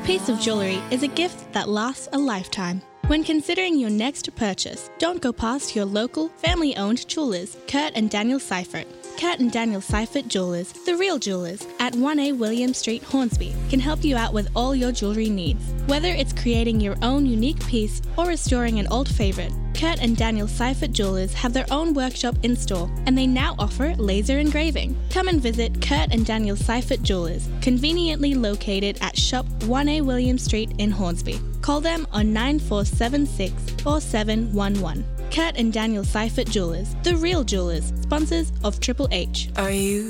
piece of jewellery is a gift that lasts a lifetime. When considering your next purchase, don't go past your local, family-owned jewellers, Kurt and Daniel Seifert. Kurt and Daniel Seifert Jewellers, the real jewellers, at 1A William Street, Hornsby, can help you out with all your jewellery needs. Whether it's creating your own unique piece or restoring an old favourite, Kurt and Daniel Seifert Jewellers have their own workshop in store, and they now offer laser engraving. Come and visit Kurt and Daniel Seifert Jewellers, conveniently located at Shop 1A William Street in Hornsby. Call them on 9476 4711. Kurt and Daniel Seifert Jewellers, the real jewellers, sponsors of Triple H. Are you